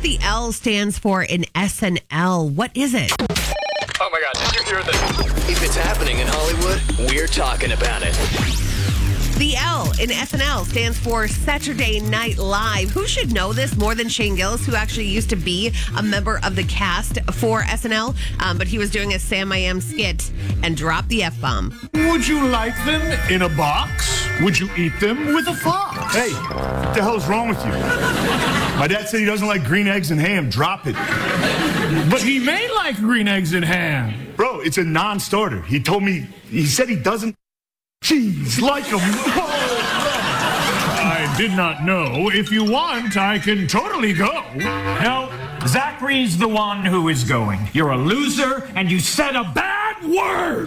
the L stands for in SNL? What is it? Oh my God, did you hear this? If it's happening in Hollywood, we're talking about it. The L in SNL stands for Saturday Night Live. Who should know this more than Shane Gillis, who actually used to be a member of the cast for SNL, but he was doing a Sam I Am skit and dropped the F-bomb. Would you like them in a box? Would you eat them with a fox? Hey, what the hell's wrong with you? My dad said he doesn't like green eggs and ham. Drop it. But he may like green eggs and ham. Bro, it's a non-starter. He said he doesn't cheese like them. I did not know. If you want, I can totally go. No, Zachary's the one who is going. You're a loser, and you said a bad word.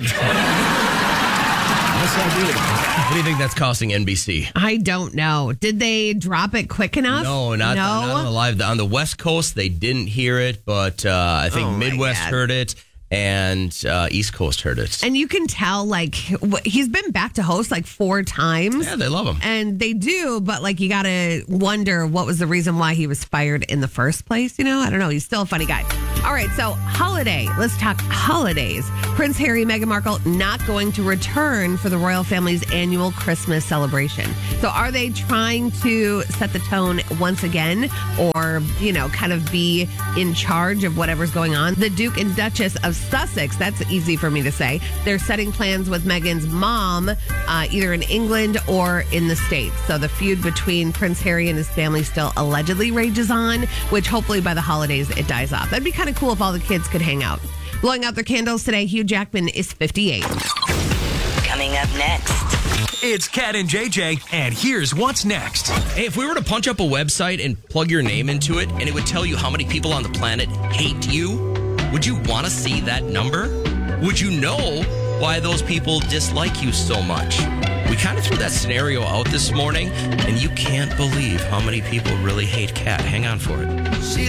What do you think that's costing NBC? I don't know. Did they drop it quick enough? No, not on the live. On the West Coast, they didn't hear it, but I think Midwest heard it. And East Coast heard it. And you can tell, like, he's been back to host like 4 times. Yeah, they love him. And they do, but, like, you got to wonder what was the reason why he was fired in the first place, you know? I don't know. He's still a funny guy. All right, so holiday. Let's talk holidays. Prince Harry and Meghan Markle not going to return for the royal family's annual Christmas celebration. So are they trying to set the tone once again or, you know, kind of be in charge of whatever's going on? The Duke and Duchess of Sussex, that's easy for me to say. They're setting plans with Meghan's mom, either in England or in the States. So the feud between Prince Harry and his family still allegedly rages on, which hopefully by the holidays it dies off. That'd be kind of cool if all the kids could hang out. Blowing out their candles today, Hugh Jackman is 58. Coming up next. It's Kat and JJ, and here's what's next. Hey, if we were to punch up a website and plug your name into it, and it would tell you how many people on the planet hate you, would you want to see that number? Would you know why those people dislike you so much? We kind of threw that scenario out this morning, and you can't believe how many people really hate Kat. Hang on for it.